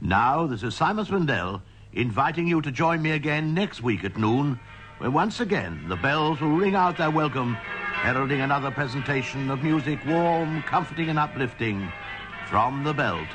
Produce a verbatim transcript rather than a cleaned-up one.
Now, this is Simon Swindell inviting you to join me again next week at noon, when once again the bells will ring out their welcome, heralding another presentation of music warm, comforting and uplifting from the bell.